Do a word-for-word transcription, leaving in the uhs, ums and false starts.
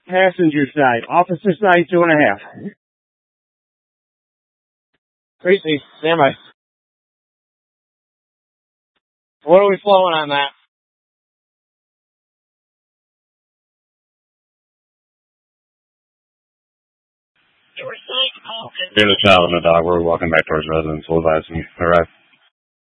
Passenger side. Officer side, two and a half. Tracy, stand by. What are we flowing on that? You're the child and the dog. We're walking back towards residence. We'll advise you. All right.